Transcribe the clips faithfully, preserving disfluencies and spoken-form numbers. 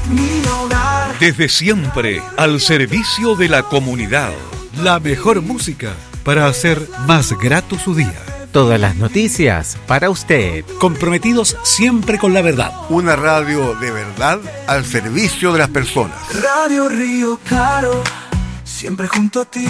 mi hogar. Desde siempre, al servicio de la comunidad. La mejor música para hacer más grato su día. Todas las noticias para usted. Comprometidos siempre con la verdad. Una radio de verdad al servicio de las personas. Radio Río Claro, siempre junto a ti.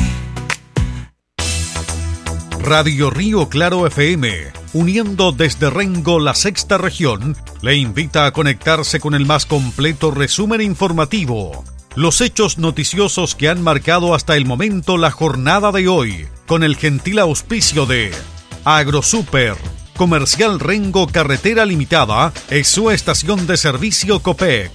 Radio Río Claro F M, uniendo desde Rengo la sexta región, le invita a conectarse con el más completo resumen informativo. Los hechos noticiosos que han marcado hasta el momento la jornada de hoy, con el gentil auspicio de AgroSuper, Comercial Rengo Carretera Limitada, es su estación de servicio Copec.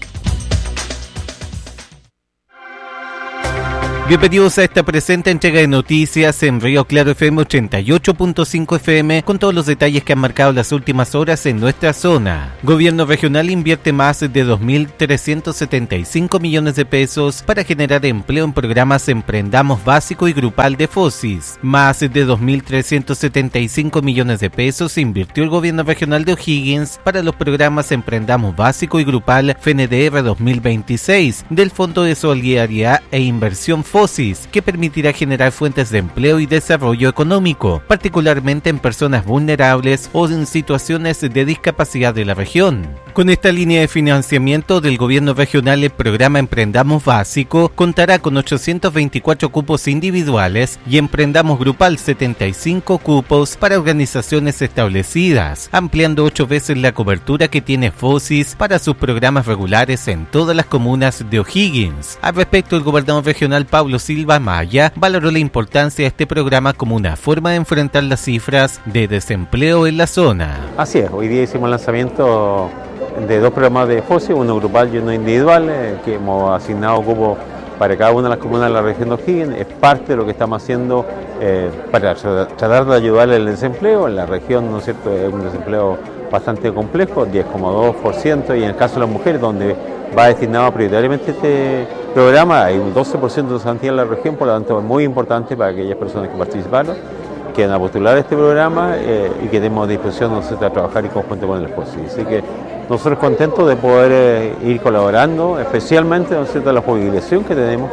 Bienvenidos a esta presente entrega de noticias en Río Claro F M ochenta y ocho punto cinco F M con todos los detalles que han marcado las últimas horas en nuestra zona. Gobierno regional invierte más de dos mil trescientos setenta y cinco millones de pesos para generar empleo en programas Emprendamos Básico y Grupal de FOSIS. Más de dos mil trescientos setenta y cinco millones de pesos invirtió el gobierno regional de O'Higgins para los programas Emprendamos Básico y Grupal F N D R dos mil veintiséis del Fondo de Solidaridad e Inversión FOSIS, que permitirá generar fuentes de empleo y desarrollo económico, particularmente en personas vulnerables o en situaciones de discapacidad de la región. Con esta línea de financiamiento del gobierno regional, el programa Emprendamos Básico contará con ochocientos veinticuatro cupos individuales y Emprendamos Grupal setenta y cinco cupos para organizaciones establecidas, ampliando ocho veces la cobertura que tiene FOSIS para sus programas regulares en todas las comunas de O'Higgins. Al respecto, el gobernador regional Pablo Silva Maya valoró la importancia de este programa como una forma de enfrentar las cifras de desempleo en la zona. Así es, hoy día hicimos el lanzamiento de dos programas de FOSIS, uno grupal y uno individual, eh, que hemos asignado cupos para cada una de las comunas de la región de O'Higgins. Es parte de lo que estamos haciendo eh, para tratar de ayudar al desempleo. En la región, ¿no es cierto?, es un desempleo bastante complejo, diez coma dos por ciento, y en el caso de las mujeres, donde va destinado prioritariamente este programa, hay un doce por ciento de cesantía en la región, por lo tanto es muy importante para aquellas personas que participaron, que van a postular este programa eh, y que tenemos disposición nosotros a trabajar en conjunto con el FOSIS. Así que nosotros contentos de poder eh, ir colaborando, especialmente, ¿no es cierto?, la jubilación que tenemos,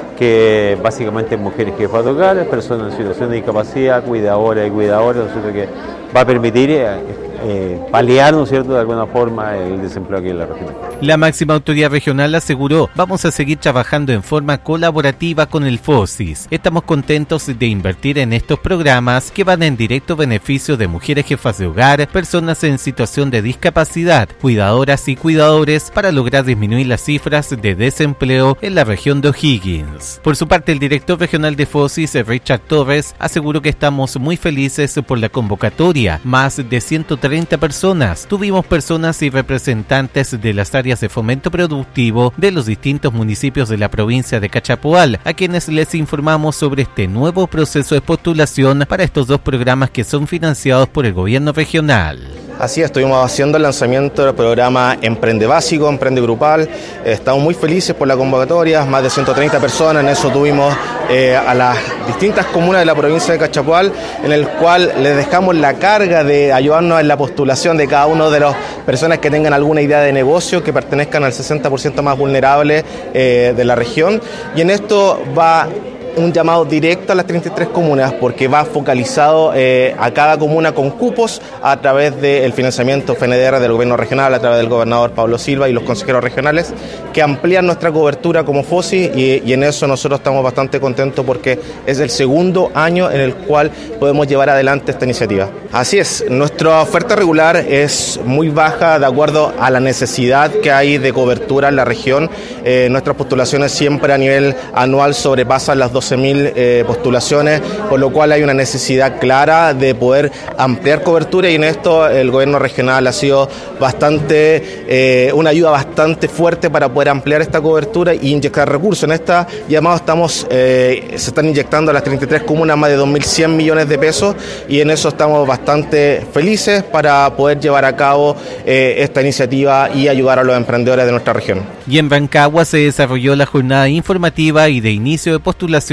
que básicamente mujeres que jefas de hogar, personas en situación de discapacidad, cuidadoras y cuidadores, ¿no es cierto?, que va a permitir eh, eh, paliar, ¿no es cierto?, de alguna forma el desempleo aquí en la región. La máxima autoridad regional aseguró: vamos a seguir trabajando en forma colaborativa con el FOSIS. Estamos contentos de invertir en estos programas que van en directo beneficio de mujeres jefas de hogar, personas en situación de discapacidad, cuidadoras y cuidadores, para lograr disminuir las cifras de desempleo en la región de O'Higgins. Por su parte, el director regional de FOSIS, Richard Torres, aseguró que estamos muy felices por la convocatoria. Más de ciento treinta personas. Tuvimos personas y representantes de las áreas de fomento productivo de los distintos municipios de la provincia de Cachapoal, a quienes les informamos sobre este nuevo proceso de postulación para estos dos programas que son financiados por el gobierno regional. Así es, estuvimos haciendo el lanzamiento del programa Emprende Básico, Emprende Grupal. Estamos muy felices por la convocatoria, más de ciento treinta personas. En eso tuvimos eh, a las distintas comunas de la provincia de Cachapoal, en el cual les dejamos la carga de ayudarnos en la postulación de cada uno de las personas que tengan alguna idea de negocio, que pertenezcan al sesenta por ciento más vulnerable eh, de la región. Y en esto va un llamado directo a las treinta y tres comunas, porque va focalizado eh, a cada comuna con cupos a través del financiamiento F N D R del gobierno regional, a través del gobernador Pablo Silva y los consejeros regionales, que amplían nuestra cobertura como FOSIS, y, y en eso nosotros estamos bastante contentos porque es el segundo año en el cual podemos llevar adelante esta iniciativa. Así es, nuestra oferta regular es muy baja de acuerdo a la necesidad que hay de cobertura en la región. Eh, nuestras postulaciones siempre a nivel anual sobrepasan las doce mil eh, postulaciones, por lo cual hay una necesidad clara de poder ampliar cobertura, y en esto el gobierno regional ha sido bastante, eh, una ayuda bastante fuerte para poder ampliar esta cobertura e inyectar recursos. En esta llamada estamos, eh, se están inyectando a las treinta y tres comunas más de dos mil cien millones de pesos, y en eso estamos bastante felices para poder llevar a cabo eh, esta iniciativa y ayudar a los emprendedores de nuestra región. Y en Rancagua se desarrolló la jornada informativa y de inicio de postulación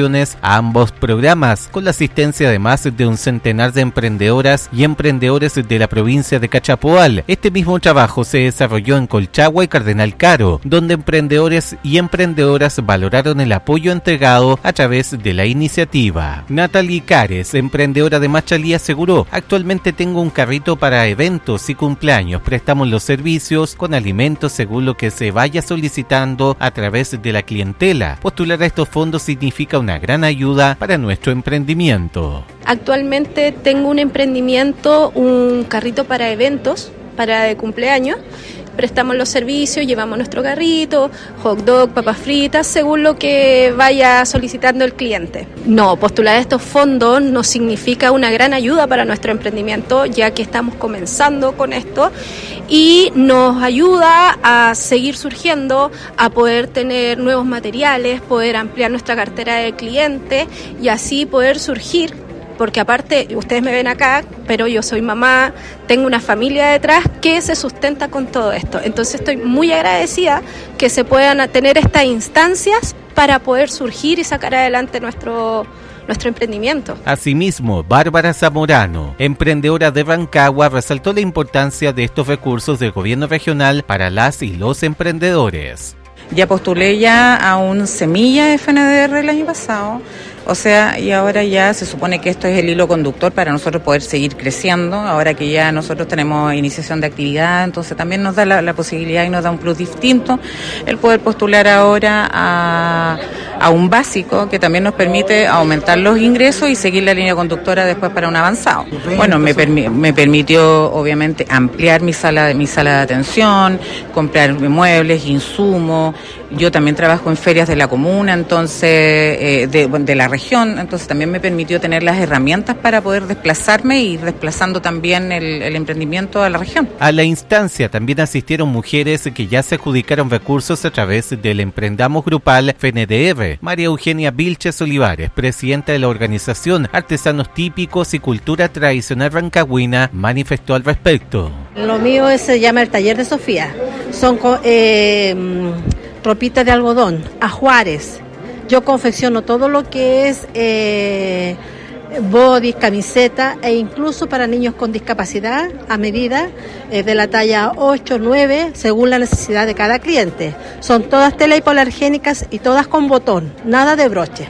capacitaciones a ambos programas, con la asistencia además de un centenar de emprendedoras y emprendedores de la provincia de Cachapoal. Este mismo trabajo se desarrolló en Colchagua y Cardenal Caro, donde emprendedores y emprendedoras valoraron el apoyo entregado a través de la iniciativa. Natalie Cares, emprendedora de Machalí, aseguró: actualmente tengo un carrito para eventos y cumpleaños. Prestamos los servicios con alimentos según lo que se vaya solicitando a través de la clientela. Postular a estos fondos significa una gran ayuda para nuestro emprendimiento. Actualmente tengo un emprendimiento, un carrito para eventos, para de cumpleaños. Prestamos los servicios, llevamos nuestro carrito, hot dog, papas fritas, según lo que vaya solicitando el cliente. No, postular estos fondos nos significa una gran ayuda para nuestro emprendimiento, ya que estamos comenzando con esto y nos ayuda a seguir surgiendo, a poder tener nuevos materiales, poder ampliar nuestra cartera de clientes y así poder surgir. Porque aparte, ustedes me ven acá, pero yo soy mamá, tengo una familia detrás que se sustenta con todo esto. Entonces estoy muy agradecida que se puedan tener estas instancias para poder surgir y sacar adelante nuestro, nuestro emprendimiento. Asimismo, Bárbara Zamorano, emprendedora de Rancagua, resaltó la importancia de estos recursos del gobierno regional para las y los emprendedores. Ya postulé ya a un semilla F N D R el año pasado, o sea, y ahora ya se supone que esto es el hilo conductor para nosotros poder seguir creciendo, ahora que ya nosotros tenemos iniciación de actividad, entonces también nos da la, la posibilidad y nos da un plus distinto el poder postular ahora a, a un básico que también nos permite aumentar los ingresos y seguir la línea conductora después para un avanzado. Bueno, me, permi- me permitió obviamente ampliar mi sala, de, mi sala de atención, comprar muebles, insumos. Yo también trabajo en ferias de la comuna, entonces eh, de, de la región, entonces también me permitió tener las herramientas para poder desplazarme y ir desplazando también el, el emprendimiento a la región. A la instancia también asistieron mujeres que ya se adjudicaron recursos a través del Emprendamos Grupal F N D R. María Eugenia Vilches Olivares, presidenta de la organización Artesanos Típicos y Cultura Tradicional Rancagüina, manifestó al respecto. Lo mío es, se llama el Taller de Sofía. Son eh, ropitas de algodón, ajuares. Yo confecciono todo lo que es eh, body, camiseta e incluso para niños con discapacidad a medida eh, de la talla ocho, nueve, según la necesidad de cada cliente. Son todas tela hipoalergénicas y todas con botón, nada de broche.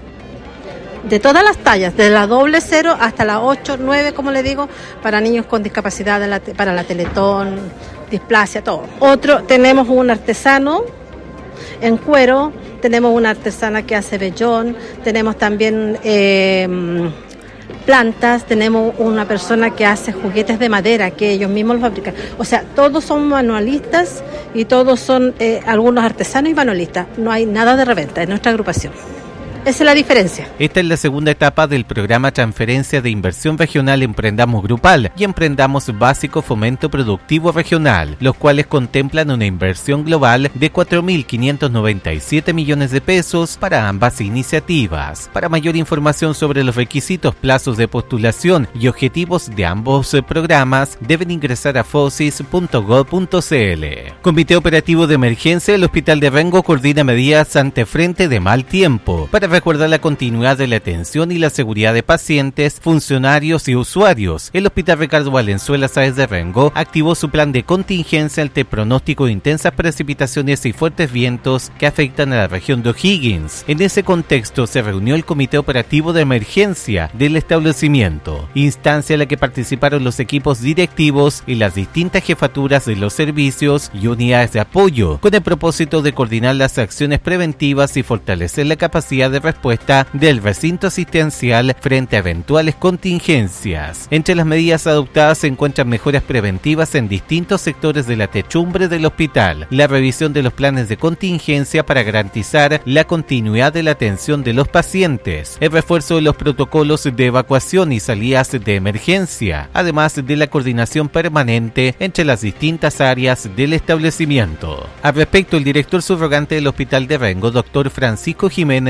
De todas las tallas, de la doble cero hasta la ocho, nueve, como le digo, para niños con discapacidad, de la, para la Teletón, displasia, todo. Otro, tenemos un artesano en cuero, tenemos una artesana que hace vellón, tenemos también eh, plantas, tenemos una persona que hace juguetes de madera, que ellos mismos los fabrican. O sea, todos son manualistas y todos son eh, algunos artesanos y manualistas. No hay nada de reventa en nuestra agrupación. Esa es la diferencia. Esta es la segunda etapa del programa Transferencia de Inversión Regional Emprendamos Grupal y Emprendamos Básico Fomento Productivo Regional, los cuales contemplan una inversión global de cuatro mil quinientos noventa y siete millones de pesos para ambas iniciativas. Para mayor información sobre los requisitos, plazos de postulación y objetivos de ambos programas, deben ingresar a fosis punto gob punto cl. Comité Operativo de Emergencia del Hospital de Rengo coordina medidas ante frente de mal tiempo para recordar la continuidad de la atención y la seguridad de pacientes, funcionarios y usuarios. El Hospital Ricardo Valenzuela Sáez de Rengo activó su plan de contingencia ante pronóstico de intensas precipitaciones y fuertes vientos que afectan a la región de O'Higgins. En ese contexto se reunió el Comité Operativo de Emergencia del establecimiento, instancia en la que participaron los equipos directivos y las distintas jefaturas de los servicios y unidades de apoyo, con el propósito de coordinar las acciones preventivas y fortalecer la capacidad de respuesta del recinto asistencial frente a eventuales contingencias. Entre las medidas adoptadas se encuentran mejoras preventivas en distintos sectores de la techumbre del hospital, la revisión de los planes de contingencia para garantizar la continuidad de la atención de los pacientes, el refuerzo de los protocolos de evacuación y salidas de emergencia, además de la coordinación permanente entre las distintas áreas del establecimiento. Al respecto, el director subrogante del Hospital de Rengo, doctor Francisco Jiménez, enfatizó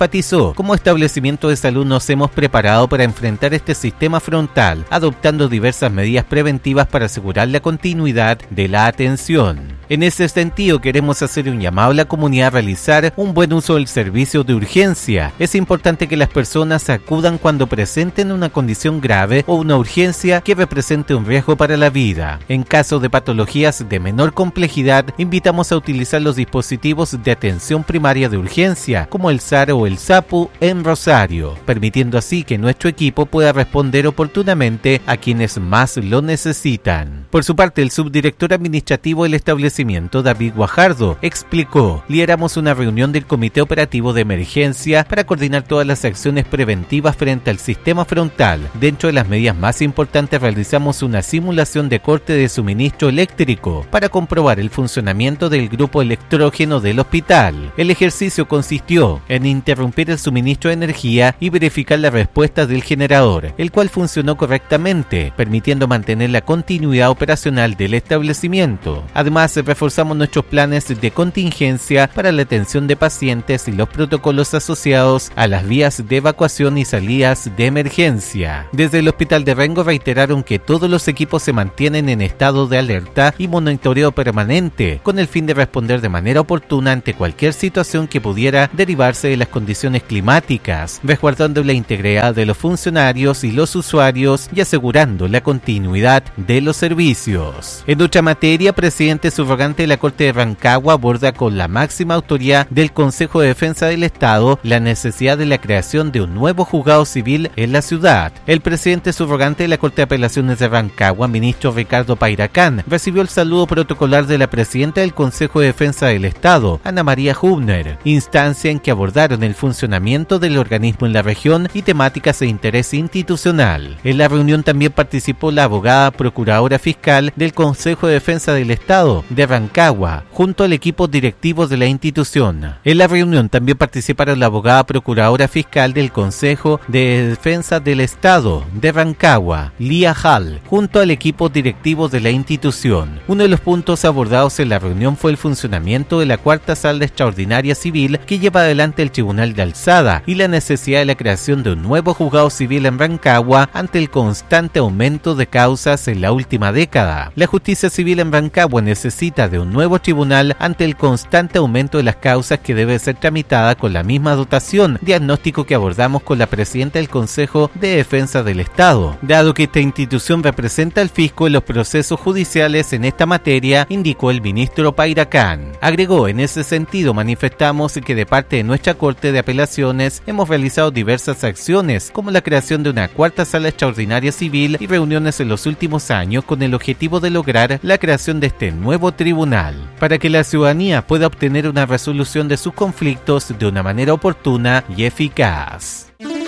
Enfatizó: como establecimiento de salud nos hemos preparado para enfrentar este sistema frontal, adoptando diversas medidas preventivas para asegurar la continuidad de la atención. En ese sentido, queremos hacer un llamado a la comunidad a realizar un buen uso del servicio de urgencia. Es importante que las personas acudan cuando presenten una condición grave o una urgencia que represente un riesgo para la vida. En caso de patologías de menor complejidad, invitamos a utilizar los dispositivos de atención primaria de urgencia, como el S A R o el SAPU en Rosario, permitiendo así que nuestro equipo pueda responder oportunamente a quienes más lo necesitan. Por su parte, el subdirector administrativo del establecimiento, David Guajardo, explicó: lideramos una reunión del Comité Operativo de Emergencia para coordinar todas las acciones preventivas frente al sistema frontal. Dentro de las medidas más importantes, realizamos una simulación de corte de suministro eléctrico para comprobar el funcionamiento del grupo electrógeno del hospital. El ejercicio consistió en interrumpir el suministro de energía y verificar la respuesta del generador, el cual funcionó correctamente, permitiendo mantener la continuidad operacional del establecimiento. Además, reforzamos nuestros planes de contingencia para la atención de pacientes y los protocolos asociados a las vías de evacuación y salidas de emergencia. Desde el Hospital de Rengo reiteraron que todos los equipos se mantienen en estado de alerta y monitoreo permanente, con el fin de responder de manera oportuna ante cualquier situación que pudiera derivarse de las condiciones climáticas, resguardando la integridad de los funcionarios y los usuarios y asegurando la continuidad de los servicios. En otra materia, presidente subrogante de la Corte de Rancagua aborda con la máxima autoridad del Consejo de Defensa del Estado la necesidad de la creación de un nuevo juzgado civil en la ciudad. El presidente subrogante de la Corte de Apelaciones de Rancagua, ministro Ricardo Pairacán, recibió el saludo protocolar de la presidenta del Consejo de Defensa del Estado, Ana María Hübner, instancia en que abordaron el funcionamiento del organismo en la región y temáticas de interés institucional. En la reunión también participó la abogada procuradora fiscal del Consejo de Defensa del Estado de Rancagua, junto al equipo directivo de la institución. En la reunión también participaron la abogada procuradora fiscal del Consejo de Defensa del Estado de Rancagua, Lía Hall, junto al equipo directivo de la institución. Uno de los puntos abordados en la reunión fue el funcionamiento de la cuarta sala extraordinaria civil que lleva adelante el Tribunal de Alzada y la necesidad de la creación de un nuevo juzgado civil en Rancagua ante el constante aumento de causas en la última década. La justicia civil en Rancagua necesita de un nuevo tribunal ante el constante aumento de las causas que debe ser tramitada con la misma dotación, diagnóstico que abordamos con la presidenta del Consejo de Defensa del Estado. Dado que esta institución representa al fisco en los procesos judiciales en esta materia, indicó el ministro Pairacán. Agregó: en ese sentido manifestamos que de parte de nuestra Corte de Apelaciones hemos realizado diversas acciones, como la creación de una cuarta sala extraordinaria civil y reuniones en los últimos años con el objetivo de lograr la creación de este nuevo tribunal, para que la ciudadanía pueda obtener una resolución de sus conflictos de una manera oportuna y eficaz.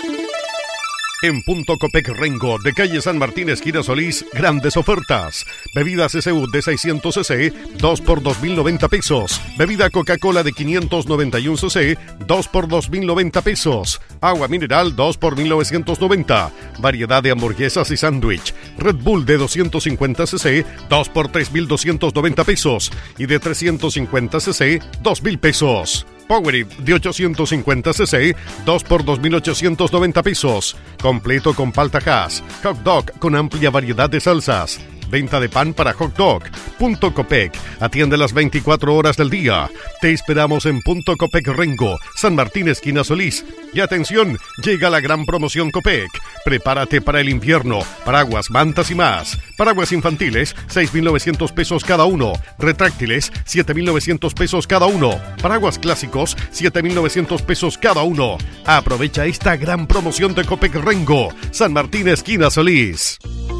En Punto Copec Rengo, de calle San Martín, esquina Solís, grandes ofertas. Bebidas S U de seiscientos centilitros, dos por dos mil noventa pesos. Bebida Coca-Cola de quinientos noventa y uno centilitros, dos por dos mil noventa pesos. Agua mineral, dos por mil novecientos noventa. Variedad de hamburguesas y sándwich. Red Bull de doscientos cincuenta centilitros, dos por tres mil doscientos noventa pesos. Y de trescientos cincuenta centilitros, dos mil pesos. Powerade de ochocientos cincuenta centilitros, dos por dos mil ochocientos noventa pesos. Completo con palta Hass. Hot dog con amplia variedad de salsas. Venta de pan para hot dog. Punto Copec. Atiende las veinticuatro horas del día. Te esperamos en Punto Copec Rengo, San Martín, esquina Solís. Y atención, llega la gran promoción Copec. Prepárate para el invierno. Paraguas, mantas y más. Paraguas infantiles, seis mil novecientos pesos cada uno. Retráctiles, siete mil novecientos pesos cada uno. Paraguas clásicos, siete mil novecientos pesos cada uno. Aprovecha esta gran promoción de Copec Rengo, San Martín, esquina Solís.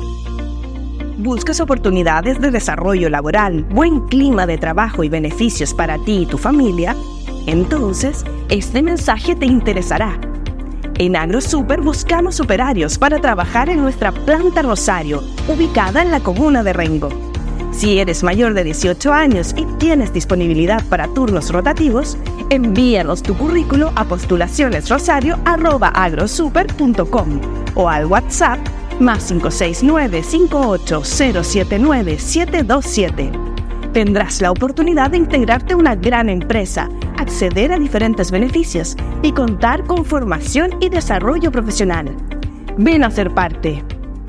¿Buscas oportunidades de desarrollo laboral, buen clima de trabajo y beneficios para ti y tu familia? Entonces, este mensaje te interesará. En AgroSuper buscamos operarios para trabajar en nuestra planta Rosario, ubicada en la comuna de Rengo. Si eres mayor de dieciocho años y tienes disponibilidad para turnos rotativos, envíanos tu currículo a postulacionesrosario arroba agrosuper punto com o al WhatsApp más cinco seis nueve, cinco ocho cero siete nueve, siete dos siete. Tendrás la oportunidad de integrarte a una gran empresa, acceder a diferentes beneficios y contar con formación y desarrollo profesional. Ven a ser parte.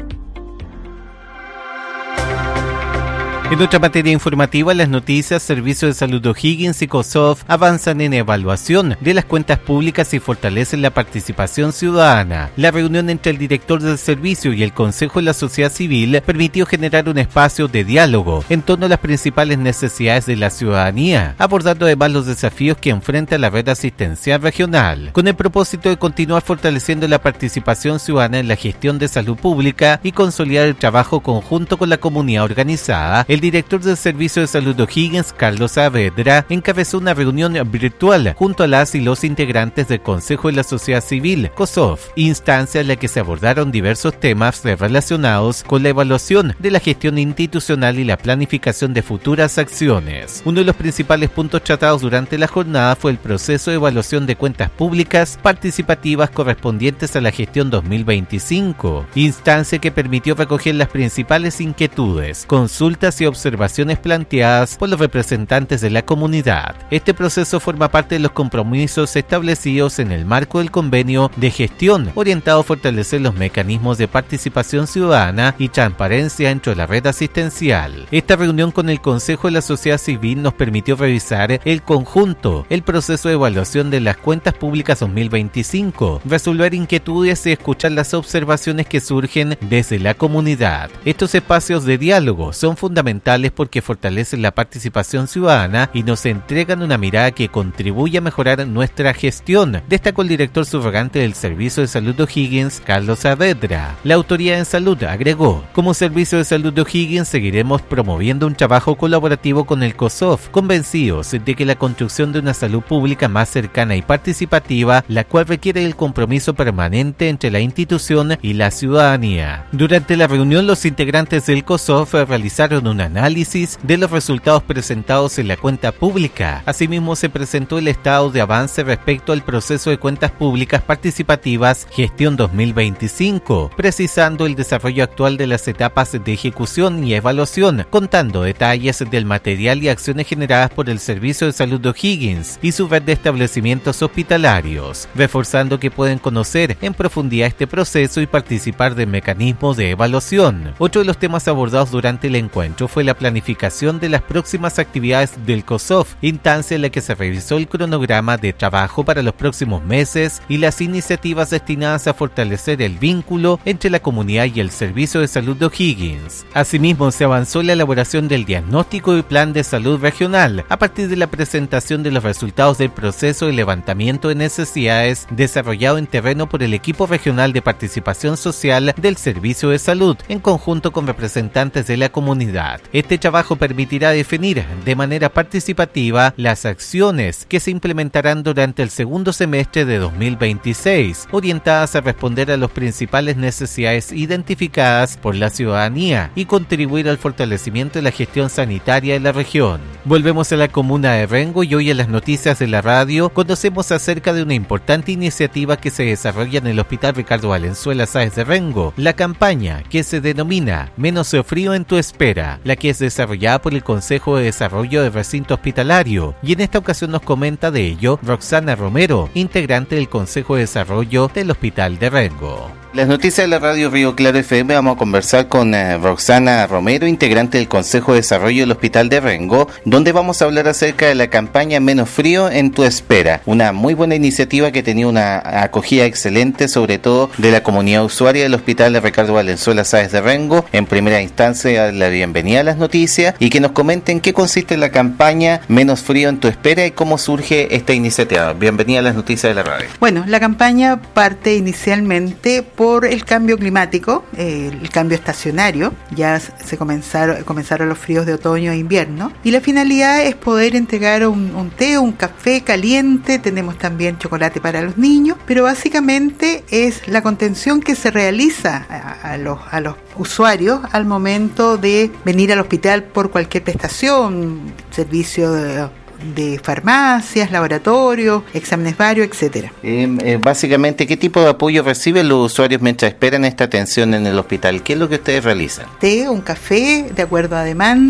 En otra materia informativa, las noticias, Servicio de Salud O'Higgins y COSOF avanzan en evaluación de las cuentas públicas y fortalecen la participación ciudadana. La reunión entre el director del servicio y el Consejo de la Sociedad Civil permitió generar un espacio de diálogo en torno a las principales necesidades de la ciudadanía, abordando además los desafíos que enfrenta la red asistencial regional, con el propósito de continuar fortaleciendo la participación ciudadana en la gestión de salud pública y consolidar el trabajo conjunto con la comunidad organizada. El director del Servicio de Salud O'Higgins, Carlos Saavedra, encabezó una reunión virtual junto a las y los integrantes del Consejo de la Sociedad Civil, COSOF, instancia en la que se abordaron diversos temas relacionados con la evaluación de la gestión institucional y la planificación de futuras acciones. Uno de los principales puntos tratados durante la jornada fue el proceso de evaluación de cuentas públicas participativas correspondientes a la gestión dos mil veinticinco, instancia que permitió recoger las principales inquietudes, consultas y observaciones planteadas por los representantes de la comunidad. Este proceso forma parte de los compromisos establecidos en el marco del convenio de gestión orientado a fortalecer los mecanismos de participación ciudadana y transparencia dentro de la red asistencial. Esta reunión con el Consejo de la Sociedad Civil nos permitió revisar el conjunto, el proceso de evaluación de las cuentas públicas dos mil veinticinco, resolver inquietudes y escuchar las observaciones que surgen desde la comunidad. Estos espacios de diálogo son fundamentales porque fortalecen la participación ciudadana y nos entregan una mirada que contribuye a mejorar nuestra gestión, destacó el director subrogante del Servicio de Salud de O'Higgins, Carlos Saavedra. La autoridad en salud agregó: como Servicio de Salud de O'Higgins seguiremos promoviendo un trabajo colaborativo con el COSOF, convencidos de que la construcción de una salud pública más cercana y participativa, la cual requiere el compromiso permanente entre la institución y la ciudadanía. Durante la reunión, los integrantes del COSOF realizaron un análisis de los resultados presentados en la cuenta pública. Asimismo, se presentó el estado de avance respecto al proceso de cuentas públicas participativas gestión dos mil veinticinco, precisando el desarrollo actual de las etapas de ejecución y evaluación, contando detalles del material y acciones generadas por el Servicio de Salud de O'Higgins y su red de establecimientos hospitalarios, reforzando que pueden conocer en profundidad este proceso y participar de mecanismos de evaluación. Otro de los temas abordados durante el encuentro fue la planificación de las próximas actividades del COSOF, instancia en la que se revisó el cronograma de trabajo para los próximos meses y las iniciativas destinadas a fortalecer el vínculo entre la comunidad y el Servicio de Salud de O'Higgins. Asimismo, se avanzó en la elaboración del diagnóstico y plan de salud regional a partir de la presentación de los resultados del proceso de levantamiento de necesidades desarrollado en terreno por el equipo regional de participación social del Servicio de Salud, en conjunto con representantes de la comunidad. Este trabajo permitirá definir de manera participativa las acciones que se implementarán durante el segundo semestre de dos mil veintiséis, orientadas a responder a las principales necesidades identificadas por la ciudadanía y contribuir al fortalecimiento de la gestión sanitaria de la región. Volvemos a la comuna de Rengo y hoy en las noticias de la radio conocemos acerca de una importante iniciativa que se desarrolla en el Hospital Ricardo Valenzuela Sáez de Rengo, la campaña que se denomina Menos frío en tu espera, la que es desarrollada por el Consejo de Desarrollo del Recinto Hospitalario, y en esta ocasión nos comenta de ello Roxana Romero, integrante del Consejo de Desarrollo del Hospital de Rengo. Las noticias de la radio Río Claro F M, vamos a conversar con eh, Roxana Romero, integrante del Consejo de Desarrollo del Hospital de Rengo, donde vamos a hablar acerca de la campaña Menos frío en tu espera, una muy buena iniciativa que tenía una acogida excelente, sobre todo de la comunidad usuaria del Hospital de Ricardo Valenzuela Sáez de Rengo. En primera instancia, la bienvenida a las noticias y que nos comenten qué consiste la campaña Menos frío en tu espera y cómo surge esta iniciativa. Bienvenida a las noticias de la radio. Bueno, la campaña parte inicialmente por el cambio climático, eh, el cambio estacionario. Ya se comenzaron, comenzaron los fríos de otoño e invierno, y la finalidad es poder entregar un, un té o un café caliente. Tenemos también chocolate para los niños, pero básicamente es la contención que se realiza a, a, los, a los usuarios al momento de venir al hospital por cualquier prestación, servicio de de farmacias, laboratorios, exámenes varios, etcétera. Eh, eh, básicamente, ¿qué tipo de apoyo reciben los usuarios mientras esperan esta atención en el hospital? ¿Qué es lo que ustedes realizan? Té, un café, de acuerdo a demanda,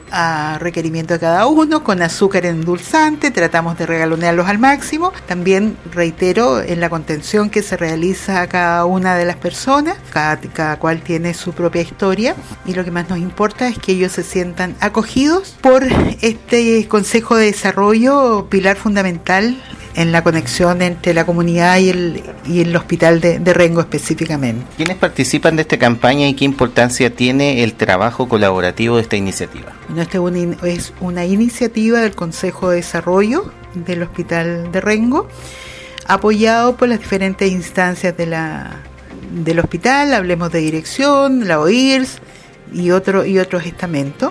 a requerimiento de cada uno, con azúcar endulzante, tratamos de regalonearlos al máximo. También reitero en la contención que se realiza a cada una de las personas, cada, cada cual tiene su propia historia, y lo que más nos importa es que ellos se sientan acogidos por este Consejo de Desarrollo, pilar fundamental en la conexión entre la comunidad y el, y el hospital de, de Rengo específicamente. ¿Quiénes participan de esta campaña y qué importancia tiene el trabajo colaborativo de esta iniciativa? Bueno, esta es una iniciativa del Consejo de Desarrollo del Hospital de Rengo, apoyado por las diferentes instancias de la, del hospital, hablemos de dirección, la O I R S y, otro, y otros estamentos.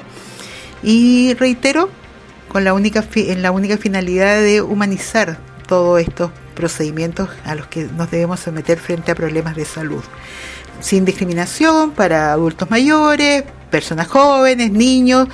Y reitero, con la única fi- en la única finalidad de humanizar todos estos procedimientos a los que nos debemos someter frente a problemas de salud, sin discriminación para adultos mayores, personas jóvenes, niños.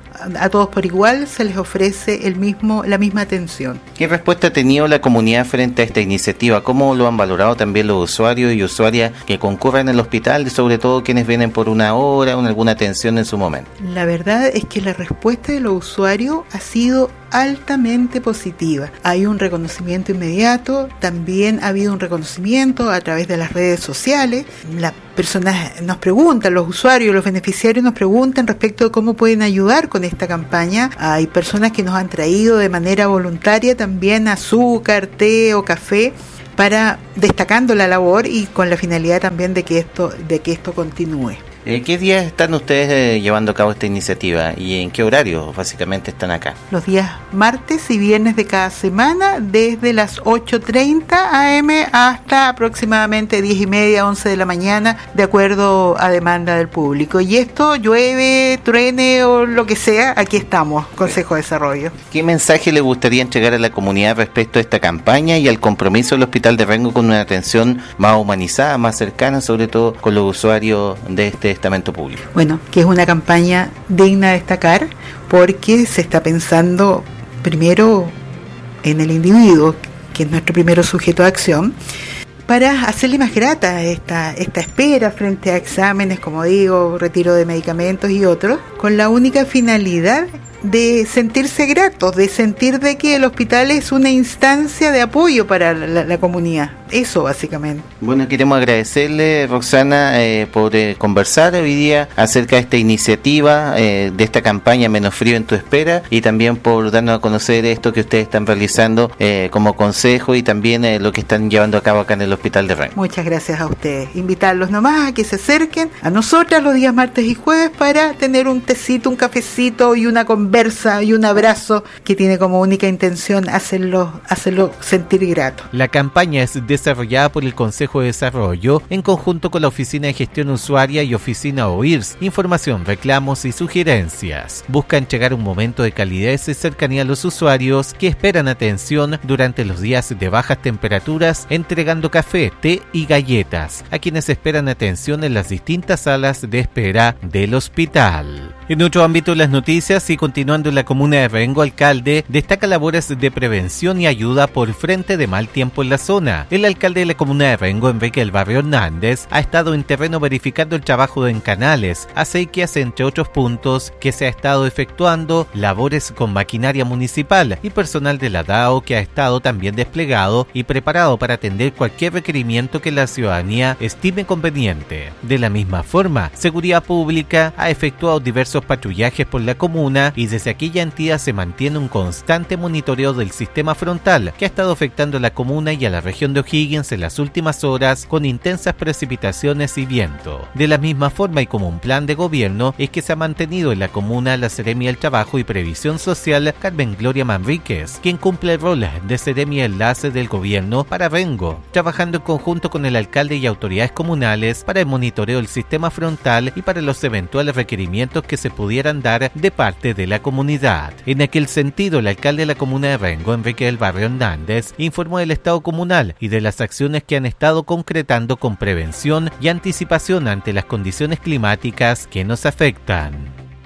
A todos por igual se les ofrece el mismo, la misma atención. ¿Qué respuesta ha tenido la comunidad frente a esta iniciativa? ¿Cómo lo han valorado también los usuarios y usuarias que concurren al hospital, sobre todo quienes vienen por una hora o en alguna atención en su momento? La verdad es que la respuesta de los usuarios ha sido altamente positiva. Hay un reconocimiento inmediato, también ha habido un reconocimiento a través de las redes sociales. Las personas nos preguntan, los usuarios, los beneficiarios nos preguntan respecto de cómo pueden ayudar con esta campaña. Hay personas que nos han traído de manera voluntaria también azúcar, té o café, para destacando la labor y con la finalidad también de que esto, de que esto continúe. Eh, ¿Qué días están ustedes eh, llevando a cabo esta iniciativa y en qué horarios básicamente están acá? Los días martes y viernes de cada semana, desde las ocho treinta a eme hasta aproximadamente diez y media, once de la mañana, de acuerdo a demanda del público. Y esto, llueve, truene o lo que sea, aquí estamos, Consejo de Desarrollo. ¿Qué mensaje le gustaría entregar a la comunidad respecto a esta campaña y al compromiso del Hospital de Rengo con una atención más humanizada, más cercana, sobre todo con los usuarios de este estamento público? Bueno, que es una campaña digna de destacar porque se está pensando primero en el individuo, que es nuestro primero sujeto de acción, para hacerle más grata esta, esta espera frente a exámenes, como digo, retiro de medicamentos y otros, con la única finalidad de sentirse gratos, de sentir de que el hospital es una instancia de apoyo para la, la comunidad. Eso básicamente. Bueno, queremos agradecerle, Roxana, eh, por eh, conversar hoy día acerca de esta iniciativa, eh, de esta campaña Menos Frío en tu Espera, y también por darnos a conocer esto que ustedes están realizando eh, como consejo y también eh, lo que están llevando a cabo acá en el Hospital de Rengo. Muchas gracias a ustedes. Invitarlos nomás a que se acerquen a nosotras los días martes y jueves para tener un tecito, un cafecito y una conversa y un abrazo que tiene como única intención hacerlo, hacerlo sentir grato. La campaña es desarrollada por el Consejo de Desarrollo en conjunto con la Oficina de Gestión Usuaria y Oficina O I R S. Información, reclamos y sugerencias. Busca entregar un momento de calidez y cercanía a los usuarios que esperan atención durante los días de bajas temperaturas, entregando café, té y galletas a quienes esperan atención en las distintas salas de espera del hospital. En otro ámbito de las noticias y continuando en la comuna de Rengo, alcalde destaca labores de prevención y ayuda por frente de mal tiempo en la zona. El alcalde de la comuna de Rengo, Enrique del Barrio Hernández, ha estado en terreno verificando el trabajo en canales, acequias, entre otros puntos, que se ha estado efectuando, labores con maquinaria municipal y personal de la D A O que ha estado también desplegado y preparado para atender cualquier requerimiento que la ciudadanía estime conveniente. De la misma forma, Seguridad Pública ha efectuado diversos patrullajes por la comuna y desde aquella entidad se mantiene un constante monitoreo del sistema frontal que ha estado afectando a la comuna y a la región de O'Higgins en las últimas horas con intensas precipitaciones y viento. De la misma forma y como un plan de gobierno es que se ha mantenido en la comuna la Seremia del Trabajo y Previsión Social Carmen Gloria Manríquez, quien cumple el rol de Seremia Enlace del gobierno para Rengo, trabajando en conjunto con el alcalde y autoridades comunales para el monitoreo del sistema frontal y para los eventuales requerimientos que se pudieran dar de parte de la comunidad. En aquel sentido, el alcalde de la comuna de Rengo, Enrique del Barrio Hernández, informó del estado comunal y de las acciones que han estado concretando con prevención y anticipación ante las condiciones climáticas que nos afectan.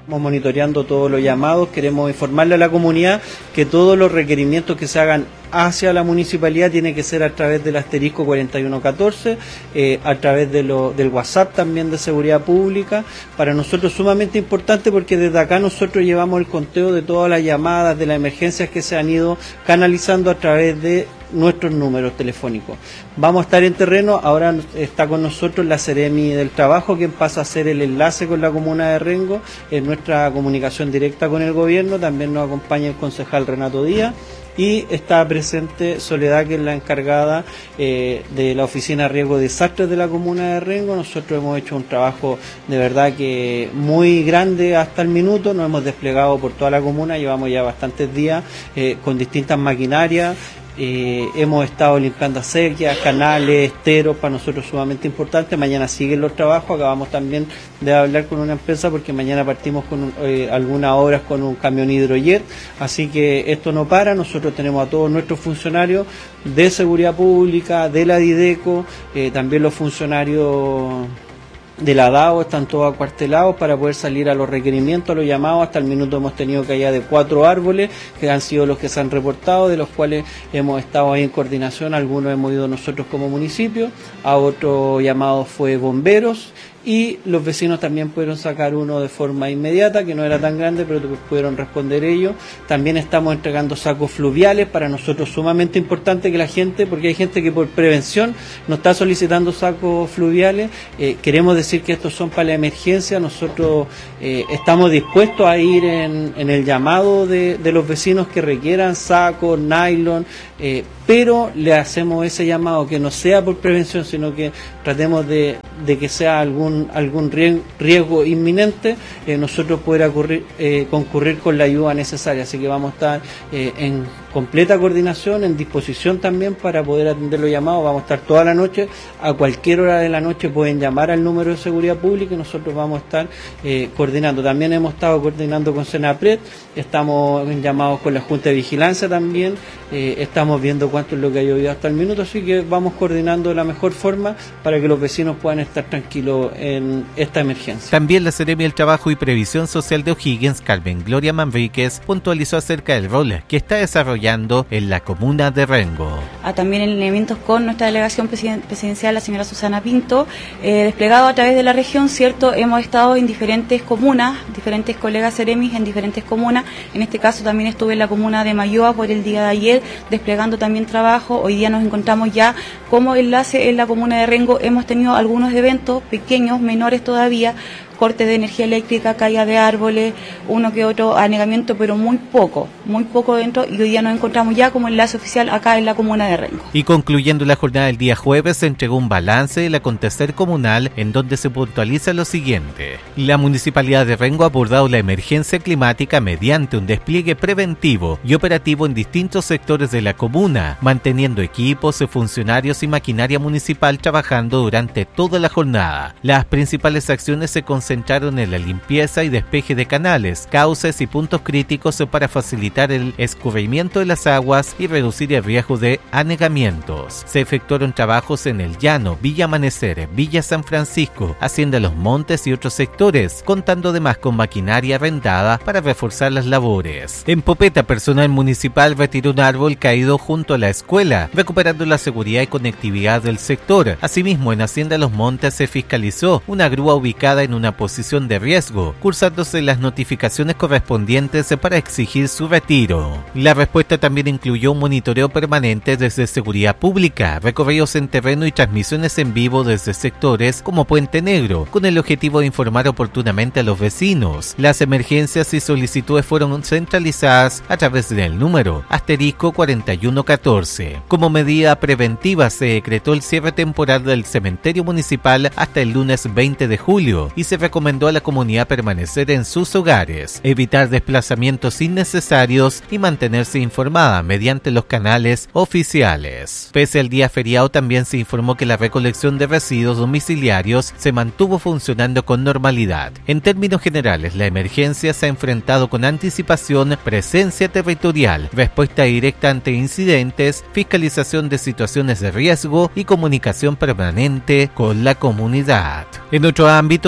monitoreando todos los llamados, queremos informarle a la comunidad que todos los requerimientos que se hagan hacia la municipalidad tiene que ser a través del asterisco cuarenta y uno catorce, eh, a través de lo, del WhatsApp también de Seguridad Pública. Para nosotros es sumamente importante porque desde acá nosotros llevamos el conteo de todas las llamadas, de las emergencias que se han ido canalizando a través de nuestros números telefónicos. Vamos a estar en terreno, ahora está con nosotros la Seremi del Trabajo, quien pasa a hacer el enlace con la comuna de Rengo en nuestra comunicación directa con el gobierno. También nos acompaña el concejal Renato Díaz y está presente Soledad, que es la encargada eh, de la Oficina de Riesgo de Desastres de la comuna de Rengo. Nosotros hemos hecho un trabajo de verdad que muy grande hasta el minuto, nos hemos desplegado por toda la comuna, llevamos ya bastantes días eh, con distintas maquinarias. Eh, hemos estado limpiando acequias, canales, esteros, para nosotros sumamente importante. Mañana siguen los trabajos, acabamos también de hablar con una empresa porque mañana partimos con un, eh, algunas obras con un camión hidrojet, así que esto no para. Nosotros tenemos a todos nuestros funcionarios de Seguridad Pública, de la Dideco, eh, también los funcionarios de la DAO están todos acuartelados para poder salir a los requerimientos, a los llamados. Hasta el minuto hemos tenido caída de cuatro árboles, que han sido los que se han reportado, de los cuales hemos estado ahí en coordinación. Algunos hemos ido nosotros como municipio, a otro llamado fue bomberos, y los vecinos también pudieron sacar uno de forma inmediata, que no era tan grande, pero pudieron responder ellos. También estamos entregando sacos fluviales, para nosotros sumamente importante que la gente, porque hay gente que por prevención nos está solicitando sacos fluviales. Eh, queremos decir que estos son para la emergencia. Nosotros eh, estamos dispuestos a ir en, en el llamado de, de los vecinos que requieran sacos, nylon, eh, pero le hacemos ese llamado que no sea por prevención, sino que tratemos de, de que sea algún, algún riesgo inminente, eh, nosotros poder ocurrir, eh, concurrir con la ayuda necesaria. Así que vamos a estar eh, en completa coordinación, en disposición también para poder atender los llamados. Vamos a estar toda la noche, a cualquier hora de la noche pueden llamar al número de Seguridad Pública y nosotros vamos a estar eh, coordinando. También hemos estado coordinando con Senapred, estamos en llamados con la Junta de Vigilancia también, eh, estamos viendo cuánto es lo que ha llovido hasta el minuto, así que vamos coordinando de la mejor forma para que los vecinos puedan estar tranquilos en esta emergencia. También la Seremi del Trabajo y Previsión Social de O'Higgins, Carmen Gloria Manríquez, puntualizó acerca del rol que está desarrollando en la comuna de Rengo. Ah, también en elementos con nuestra delegación presidencial, la señora Susana Pinto, eh, desplegado a través de la región, cierto, hemos estado en diferentes comunas, diferentes colegas Seremis en diferentes comunas. En este caso también estuve en la comuna de Mayoa por el día de ayer, desplegando también trabajo. Hoy día nos encontramos ya como enlace en la comuna de Rengo. Hemos tenido algunos eventos pequeños, menores todavía, cortes de energía eléctrica, caída de árboles, uno que otro anegamiento, pero muy poco, muy poco dentro, y hoy día nos encontramos ya como enlace oficial acá en la comuna de Rengo. Y concluyendo la jornada del día jueves, se entregó un balance del acontecer comunal en donde se puntualiza lo siguiente. La Municipalidad de Rengo ha abordado la emergencia climática mediante un despliegue preventivo y operativo en distintos sectores de la comuna, manteniendo equipos, funcionarios y maquinaria municipal trabajando durante toda la jornada. Las principales acciones se concentraron centraron en la limpieza y despeje de canales, cauces y puntos críticos para facilitar el escurrimiento de las aguas y reducir el riesgo de anegamientos. Se efectuaron trabajos en el Llano, Villa Amanecer, Villa San Francisco, Hacienda Los Montes y otros sectores, contando además con maquinaria arrendada para reforzar las labores. En Popeta, personal municipal retiró un árbol caído junto a la escuela, recuperando la seguridad y conectividad del sector. Asimismo, en Hacienda Los Montes se fiscalizó una grúa ubicada en una posición de riesgo, cursándose las notificaciones correspondientes para exigir su retiro. La respuesta también incluyó un monitoreo permanente desde Seguridad Pública, recorridos en terreno y transmisiones en vivo desde sectores como Puente Negro, con el objetivo de informar oportunamente a los vecinos. Las emergencias y solicitudes fueron centralizadas a través del número asterisco cuarenta y uno catorce. Como medida preventiva se decretó el cierre temporal del cementerio municipal hasta el lunes veinte de julio y se recomendó a la comunidad permanecer en sus hogares, evitar desplazamientos innecesarios y mantenerse informada mediante los canales oficiales. Pese al día feriado, también se informó que la recolección de residuos domiciliarios se mantuvo funcionando con normalidad. En términos generales, la emergencia se ha enfrentado con anticipación, presencia territorial, respuesta directa ante incidentes, fiscalización de situaciones de riesgo y comunicación permanente con la comunidad. En otro ámbito, Tinguiri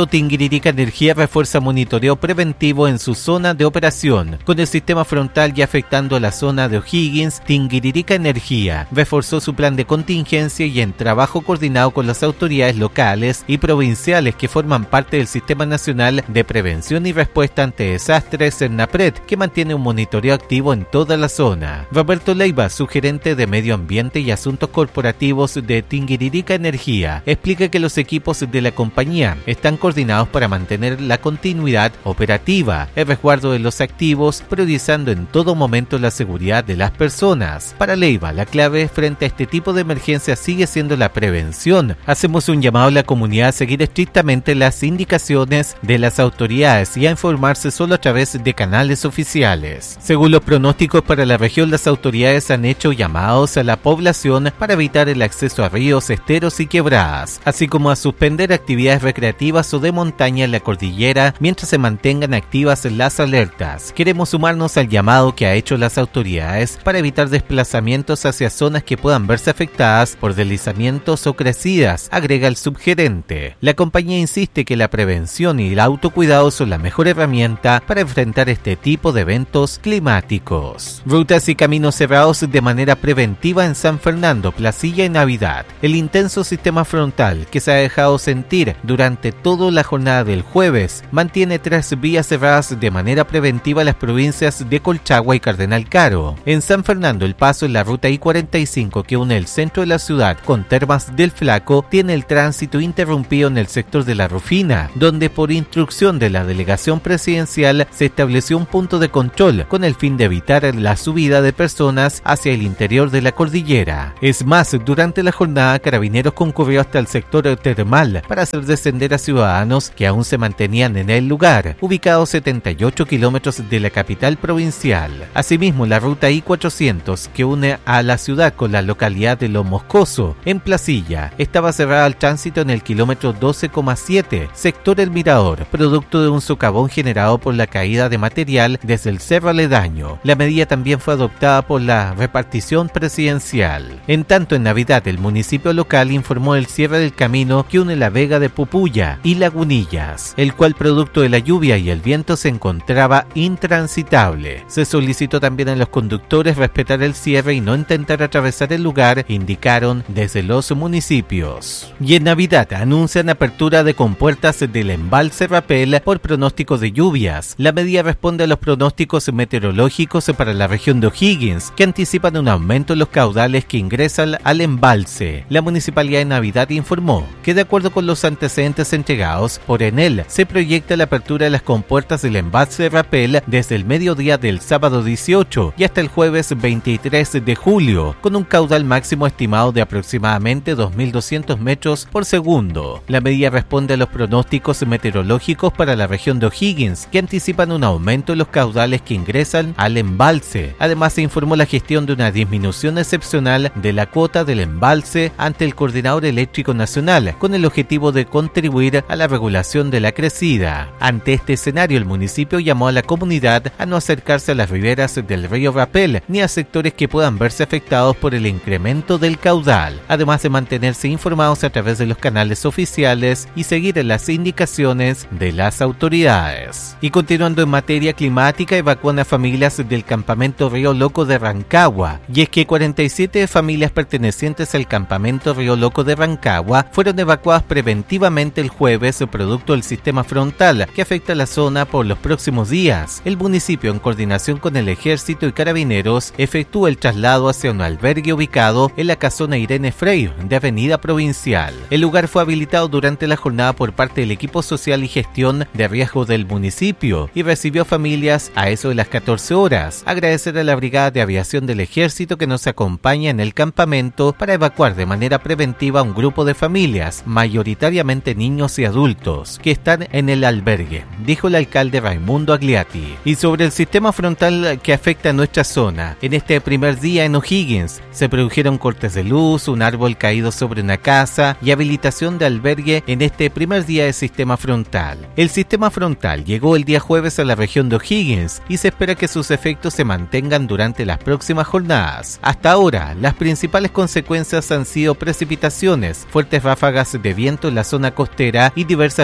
Tinguiririca Energía refuerza monitoreo preventivo en su zona de operación. Con el sistema frontal ya afectando a la zona de O'Higgins, Tinguiririca Energía reforzó su plan de contingencia y en trabajo coordinado con las autoridades locales y provinciales que forman parte del Sistema Nacional de Prevención y Respuesta ante Desastres, SERNAPRED, que mantiene un monitoreo activo en toda la zona. Roberto Leiva, subgerente de Medio Ambiente y Asuntos Corporativos de Tinguiririca Energía, explica que los equipos de la compañía están coordinados para mantener la continuidad operativa, el resguardo de los activos, priorizando en todo momento la seguridad de las personas. Para Leiva, la clave frente a este tipo de emergencia sigue siendo la prevención. Hacemos un llamado a la comunidad a seguir estrictamente las indicaciones de las autoridades y a informarse solo a través de canales oficiales. Según los pronósticos para la región, las autoridades han hecho llamados a la población para evitar el acceso a ríos, esteros y quebradas, así como a suspender actividades recreativas o de montaña en la cordillera mientras se mantengan activas las alertas. Queremos sumarnos al llamado que ha hecho las autoridades para evitar desplazamientos hacia zonas que puedan verse afectadas por deslizamientos o crecidas, agrega el subgerente. La compañía insiste que la prevención y el autocuidado son la mejor herramienta para enfrentar este tipo de eventos climáticos. Rutas y caminos cerrados de manera preventiva en San Fernando, Placilla y Navidad. El intenso sistema frontal que se ha dejado sentir durante toda la jornada del jueves mantiene tres vías cerradas de manera preventiva en las provincias de Colchagua y Cardenal Caro. En San Fernando, el paso en la ruta I cuarenta y cinco que une el centro de la ciudad con Termas del Flaco tiene el tránsito interrumpido en el sector de La Rufina, donde por instrucción de la delegación presidencial se estableció un punto de control con el fin de evitar la subida de personas hacia el interior de la cordillera. Es más, durante la jornada Carabineros concurrió hasta el sector termal para hacer descender a ciudadanos que aún se mantenían en el lugar, ubicado setenta y ocho kilómetros de la capital provincial. Asimismo, la ruta I cuatrocientos que une a la ciudad con la localidad de Lo Moscoso, en Placilla, estaba cerrada al tránsito en el kilómetro doce coma siete, sector El Mirador, producto de un socavón generado por la caída de material desde el cerro aledaño. La medida también fue adoptada por la repartición presidencial. En tanto, en Navidad, el municipio local informó el cierre del camino que une la Vega de Pupuya y Lagunillas, el cual producto de la lluvia y el viento se encontraba intransitable. Se solicitó también a los conductores respetar el cierre y no intentar atravesar el lugar, indicaron desde los municipios. Y en Navidad anuncian apertura de compuertas del embalse Rapel por pronóstico de lluvias. La medida responde a los pronósticos meteorológicos para la región de O'Higgins, que anticipan un aumento en los caudales que ingresan al embalse. La Municipalidad de Navidad informó que, de acuerdo con los antecedentes entregados por Enel, se proyecta la apertura de las compuertas del embalse Rapel desde el mediodía del sábado dieciocho y hasta el jueves veintitrés de julio, con un caudal máximo estimado de aproximadamente dos mil doscientos metros por segundo. La medida responde a los pronósticos meteorológicos para la región de O'Higgins, que anticipan un aumento en los caudales que ingresan al embalse. Además, se informó la gestión de una disminución excepcional de la cuota del embalse ante el Coordinador Eléctrico Nacional, con el objetivo de contribuir a la regulación de la crecida. Ante este escenario, el municipio llamó a la comunidad a no acercarse a las riberas del río Rapel ni a sectores que puedan verse afectados por el incremento del caudal, además de mantenerse informados a través de los canales oficiales y seguir las indicaciones de las autoridades. Y continuando en materia climática, evacúan a familias del campamento Río Loco de Rancagua, y es que cuarenta y siete familias pertenecientes al campamento Río Loco de Rancagua fueron evacuadas preventivamente el jueves producto del sistema frontal que afecta a la zona por los próximos días. El municipio, en coordinación con el Ejército y Carabineros, efectúa el traslado hacia un albergue ubicado en la casona Irene Frey de Avenida Provincial. El lugar fue habilitado durante la jornada por parte del equipo social y gestión de riesgo del municipio y recibió familias a eso de las catorce horas. Agradecer a la Brigada de Aviación del Ejército que nos acompaña en el campamento para evacuar de manera preventiva a un grupo de familias, mayoritariamente niños y adultos, que están en el albergue, dijo el alcalde Raimundo Agliati. Y sobre el sistema frontal que afecta a nuestra zona, en este primer día en O'Higgins se produjeron cortes de luz, un árbol caído sobre una casa y habilitación de albergue en este primer día de sistema frontal. El sistema frontal llegó el día jueves a la región de O'Higgins y se espera que sus efectos se mantengan durante las próximas jornadas. Hasta ahora, las principales consecuencias han sido precipitaciones, fuertes ráfagas de viento en la zona costera y diversas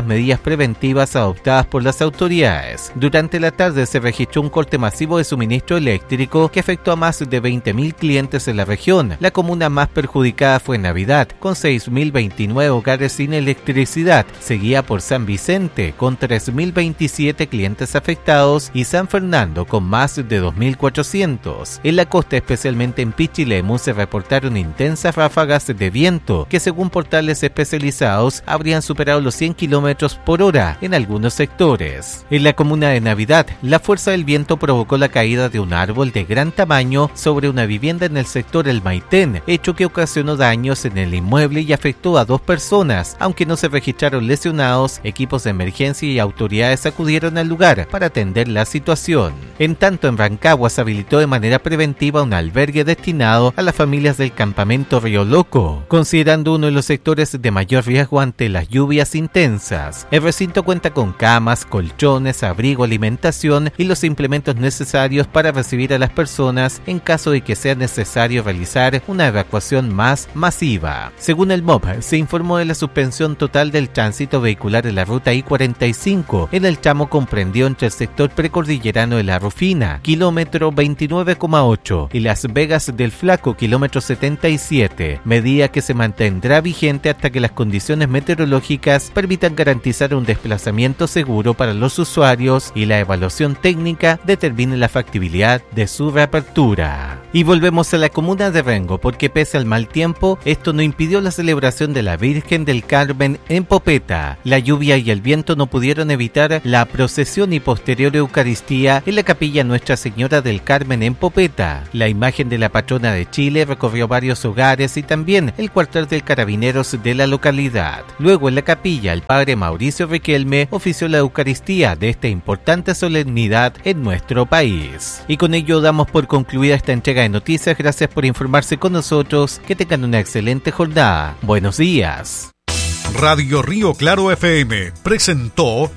medidas preventivas adoptadas por las autoridades. Durante la tarde se registró un corte masivo de suministro eléctrico que afectó a más de veinte mil clientes en la región. La comuna más perjudicada fue Navidad, con seis mil veintinueve hogares sin electricidad, seguida por San Vicente, con tres mil veintisiete clientes afectados, y San Fernando, con más de dos mil cuatrocientos. En la costa, especialmente en Pichilemu, se reportaron intensas ráfagas de viento que, según portales especializados, habrían superado los cien kilómetros por hora en algunos sectores. En la comuna de Navidad, la fuerza del viento provocó la caída de un árbol de gran tamaño sobre una vivienda en el sector El Maitén, hecho que ocasionó daños en el inmueble y afectó a dos personas. Aunque no se registraron lesionados, equipos de emergencia y autoridades acudieron al lugar para atender la situación. En tanto, en Rancagua se habilitó de manera preventiva un albergue destinado a las familias del campamento Río Loco, considerando uno de los sectores de mayor riesgo ante las lluvias intensas. El recinto cuenta con camas, colchones, abrigo, alimentación y los implementos necesarios para recibir a las personas en caso de que sea necesario realizar una evacuación más masiva. Según el M O B, se informó de la suspensión total del tránsito vehicular en la ruta I cuarenta y cinco en el tramo comprendido entre el sector precordillerano de La Rufina, kilómetro veintinueve coma ocho, y Las Vegas del Flaco, kilómetro setenta y siete, medida que se mantendrá vigente hasta que las condiciones meteorológicas permitan garantizar un desplazamiento seguro para los usuarios y la evaluación técnica determine la factibilidad de su reapertura. Y volvemos a la comuna de Rengo, porque pese al mal tiempo, esto no impidió la celebración de la Virgen del Carmen en Popeta. La lluvia y el viento no pudieron evitar la procesión y posterior Eucaristía en la capilla Nuestra Señora del Carmen en Popeta. La imagen de la patrona de Chile recorrió varios hogares y también el cuartel del Carabineros de la localidad. Luego, en la capilla, el padre Mauricio Riquelme ofició la Eucaristía de esta importante solemnidad en nuestro país. Y con ello damos por concluida esta entrega de noticias. Gracias por informarse con nosotros. Que tengan una excelente jornada. Buenos días. Radio Río Claro F M presentó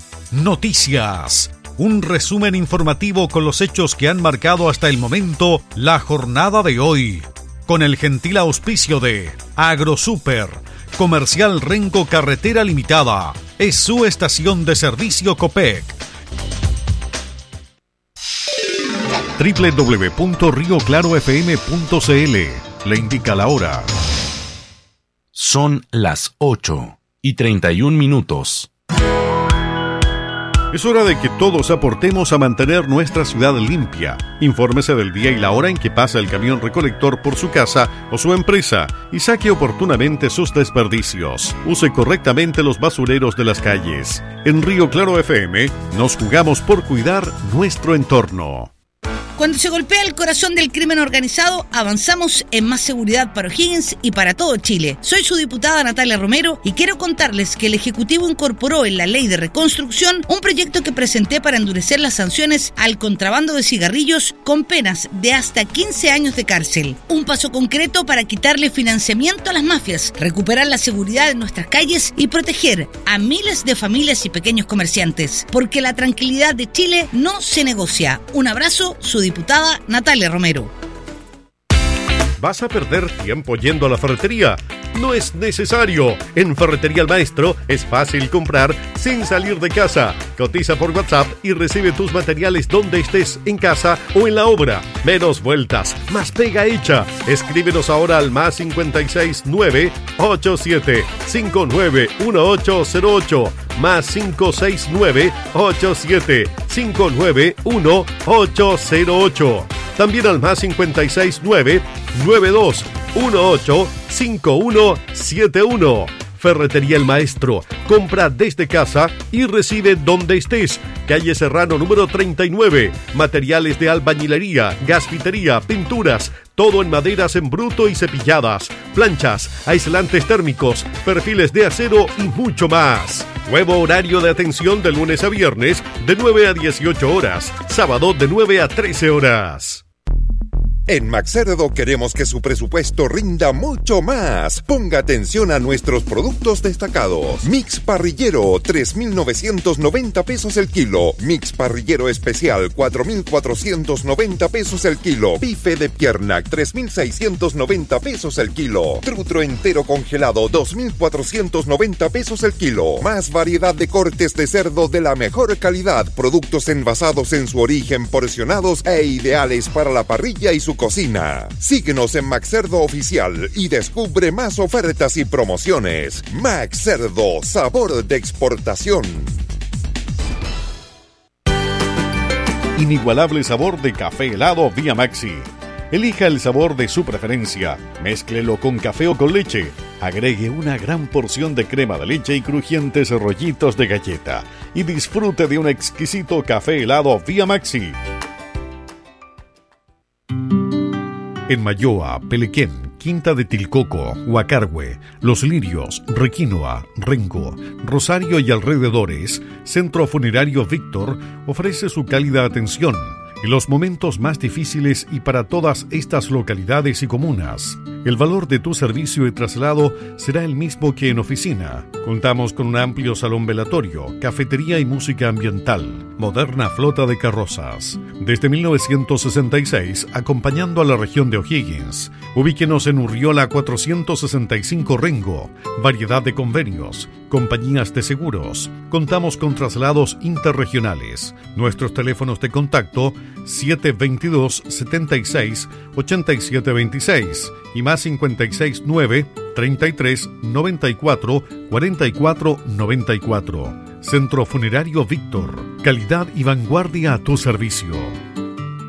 Noticias, un resumen informativo con los hechos que han marcado hasta el momento la jornada de hoy, con el gentil auspicio de AgroSuper, Comercial Rengo Carretera Limitada, es su estación de servicio Copec. doble u doble u doble u punto río claro f m punto c l le indica la hora. Son las ocho y treinta y un minutos. Es hora de que todos aportemos a mantener nuestra ciudad limpia. Infórmese del día y la hora en que pasa el camión recolector por su casa o su empresa y saque oportunamente sus desperdicios. Use correctamente los basureros de las calles. En Río Claro F M nos jugamos por cuidar nuestro entorno. Cuando se golpea el corazón del crimen organizado, avanzamos en más seguridad para O'Higgins y para todo Chile. Soy su diputada Natalia Romero y quiero contarles que el Ejecutivo incorporó en la Ley de Reconstrucción un proyecto que presenté para endurecer las sanciones al contrabando de cigarrillos con penas de hasta quince años de cárcel. Un paso concreto para quitarle financiamiento a las mafias, recuperar la seguridad en nuestras calles y proteger a miles de familias y pequeños comerciantes. Porque la tranquilidad de Chile no se negocia. Un abrazo, su diputada Natalia Romero. ¿Vas a perder tiempo yendo a la ferretería? No es necesario. En Ferretería El Maestro es fácil comprar sin salir de casa. Cotiza por WhatsApp y recibe tus materiales donde estés, en casa o en la obra. Menos vueltas, más pega hecha. Escríbenos ahora al más cincuenta y seis nueve ochenta y siete cincuenta y nueve dieciocho cero ocho, más cinco seis nueve ochenta y siete cincuenta y nueve dieciocho cero ocho. También al más cincuenta y seis nueve noventa y dos dieciocho cincuenta y uno setenta y uno. Ferretería El Maestro. Compra desde casa y recibe donde estés. Calle Serrano número treinta y nueve. Materiales de albañilería, gasfitería, pinturas. Todo en maderas en bruto y cepilladas. Planchas, aislantes térmicos, perfiles de acero y mucho más. Nuevo horario de atención de lunes a viernes de nueve a dieciocho horas. Sábado de nueve a trece horas. En Maxcerdo queremos que su presupuesto rinda mucho más. Ponga atención a nuestros productos destacados. Mix parrillero, tres mil novecientos noventa pesos el kilo. Mix parrillero especial, cuatro mil cuatrocientos noventa pesos el kilo. Bife de pierna, tres mil seiscientos noventa pesos el kilo. Trutro entero congelado, dos mil cuatrocientos noventa pesos el kilo. Más variedad de cortes de cerdo de la mejor calidad. Productos envasados en su origen, porcionados e ideales para la parrilla y su cocina. Síguenos en Maxcerdo Oficial y descubre más ofertas y promociones. Maxcerdo, sabor de exportación. Inigualable sabor de café helado Vía Maxi. Elija el sabor de su preferencia, mézclelo con café o con leche, agregue una gran porción de crema de leche y crujientes rollitos de galleta y disfrute de un exquisito café helado Vía Maxi. En Mayoa, Pelequén, Quinta de Tilcoco, Huacarhue, Los Lirios, Requinoa, Rengo, Rosario y alrededores, Centro Funerario Víctor ofrece su cálida atención en los momentos más difíciles y para todas estas localidades y comunas. El valor de tu servicio de traslado será el mismo que en oficina. Contamos con un amplio salón velatorio, cafetería y música ambiental, moderna flota de carrozas. Desde mil novecientos sesenta y seis, acompañando a la región de O'Higgins. Ubíquenos en Urriola cuatrocientos sesenta y cinco Rengo. Variedad de convenios, compañías de seguros. Contamos con traslados interregionales. Nuestros teléfonos de contacto siete veintidós, setenta y seis, ochenta y siete veintiséis y más cincuenta y seis nueve, treinta y tres, noventa y cuatro, cuarenta y cuatro, noventa y cuatro. Centro Funerario Víctor. Calidad y vanguardia a tu servicio.